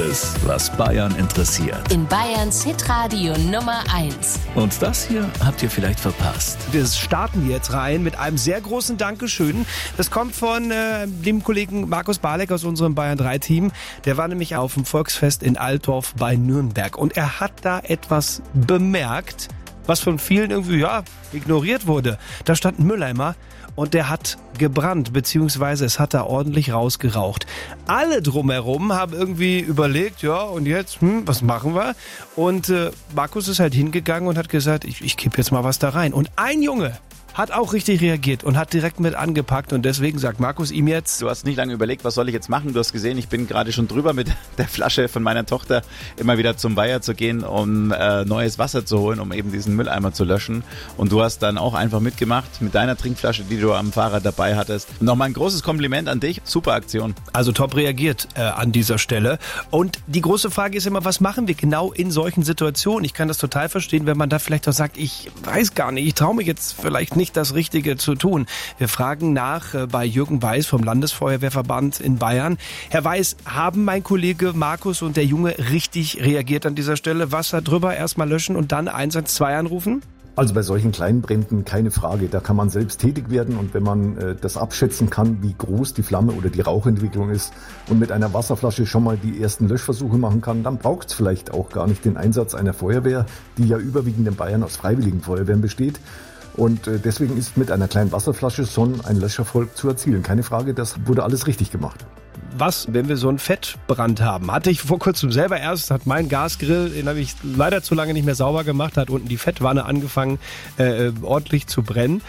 Alles, was Bayern interessiert. In Bayerns Hitradio Nummer 1. Und das hier habt ihr vielleicht verpasst. Wir starten jetzt rein mit einem sehr großen Dankeschön. Das kommt von dem Kollegen Markus Barleck aus unserem Bayern 3 Team. Der war nämlich auf dem Volksfest in Altdorf bei Nürnberg. Und er hat da etwas bemerkt, was von vielen irgendwie ignoriert wurde. Da stand ein Mülleimer und der hat gebrannt, beziehungsweise es hat da ordentlich rausgeraucht. Alle drumherum haben irgendwie überlegt, und jetzt, was machen wir? Und Markus ist halt hingegangen und hat gesagt, ich kipp jetzt mal was da rein. Und ein Junge hat auch richtig reagiert und hat direkt mit angepackt und deswegen sagt Markus ihm jetzt: Du hast nicht lange überlegt, was soll ich jetzt machen? Du hast gesehen, ich bin gerade schon drüber mit der Flasche von meiner Tochter, immer wieder zum Weiher zu gehen, um neues Wasser zu holen, um eben diesen Mülleimer zu löschen. Und du hast dann auch einfach mitgemacht mit deiner Trinkflasche, die du am Fahrrad dabei hattest. Nochmal ein großes Kompliment an dich, super Aktion. Also top reagiert an dieser Stelle. Und die große Frage ist immer, was machen wir genau in solchen Situationen? Ich kann das total verstehen, wenn man da vielleicht auch sagt, ich weiß gar nicht, ich traue mich jetzt vielleicht nicht, das Richtige zu tun. Wir fragen nach bei Jürgen Weiß vom Landesfeuerwehrverband in Bayern. Herr Weiß, haben mein Kollege Markus und der Junge richtig reagiert an dieser Stelle? Wasser drüber, erstmal löschen und dann 112 anrufen? Also bei solchen kleinen Bränden keine Frage, da kann man selbst tätig werden und wenn man das abschätzen kann, wie groß die Flamme oder die Rauchentwicklung ist und mit einer Wasserflasche schon mal die ersten Löschversuche machen kann, dann braucht es vielleicht auch gar nicht den Einsatz einer Feuerwehr, die ja überwiegend in Bayern aus freiwilligen Feuerwehren besteht. Und deswegen ist mit einer kleinen Wasserflasche schon ein Löscherfolg zu erzielen. Keine Frage, das wurde alles richtig gemacht. Was, wenn wir so einen Fettbrand haben? Hatte ich vor kurzem selber erst, hat mein Gasgrill, den habe ich leider zu lange nicht mehr sauber gemacht, hat unten die Fettwanne angefangen ordentlich zu brennen.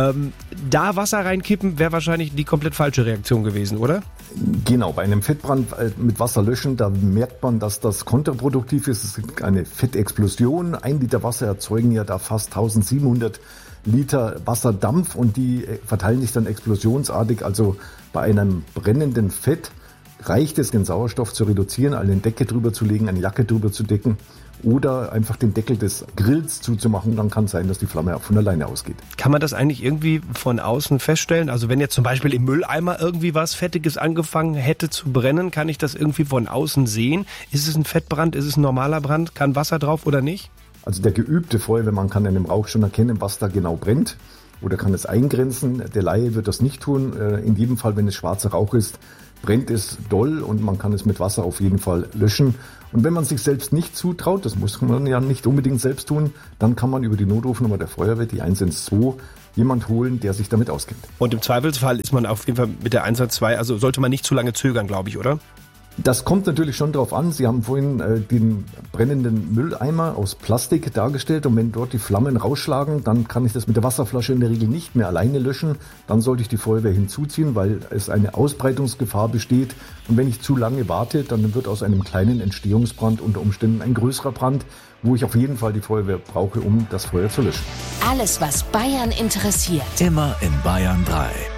Da Wasser reinkippen wäre wahrscheinlich die komplett falsche Reaktion gewesen, oder? Genau, bei einem Fettbrand mit Wasser löschen, da merkt man, dass das kontraproduktiv ist. Es gibt eine Fettexplosion. 1 Liter Wasser erzeugen ja da fast 1700 Liter Wasserdampf und die verteilen sich dann explosionsartig. Also bei einem brennenden Fett reicht es, den Sauerstoff zu reduzieren, eine Decke drüber zu legen, eine Jacke drüber zu decken oder einfach den Deckel des Grills zuzumachen. Dann kann es sein, dass die Flamme auch von alleine ausgeht. Kann man das eigentlich irgendwie von außen feststellen? Also wenn jetzt zum Beispiel im Mülleimer irgendwie was Fettiges angefangen hätte zu brennen, kann ich das irgendwie von außen sehen? Ist es ein Fettbrand? Ist es ein normaler Brand? Kann Wasser drauf oder nicht? Also der geübte Feuerwehrmann kann an dem Rauch schon erkennen, was da genau brennt oder kann es eingrenzen. Der Laie wird das nicht tun. In jedem Fall, wenn es schwarzer Rauch ist, brennt es doll und man kann es mit Wasser auf jeden Fall löschen. Und wenn man sich selbst nicht zutraut, das muss man ja nicht unbedingt selbst tun, dann kann man über die Notrufnummer der Feuerwehr, die 112, jemand holen, der sich damit auskennt. Und im Zweifelsfall ist man auf jeden Fall mit der 112, also sollte man nicht zu lange zögern, glaube ich, oder? Das kommt natürlich schon drauf an. Sie haben vorhin den brennenden Mülleimer aus Plastik dargestellt und wenn dort die Flammen rausschlagen, dann kann ich das mit der Wasserflasche in der Regel nicht mehr alleine löschen. Dann sollte ich die Feuerwehr hinzuziehen, weil es eine Ausbreitungsgefahr besteht. Und wenn ich zu lange warte, dann wird aus einem kleinen Entstehungsbrand unter Umständen ein größerer Brand, wo ich auf jeden Fall die Feuerwehr brauche, um das Feuer zu löschen. Alles, was Bayern interessiert. Immer in Bayern 3.